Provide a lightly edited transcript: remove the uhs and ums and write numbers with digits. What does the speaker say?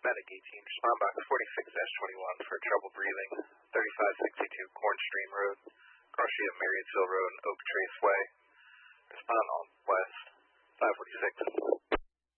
Medic 18, respond box 46-21 for trouble breathing, 3562 Corn Stream Road, cross street of Marriottsville Road and Oak Trace Way.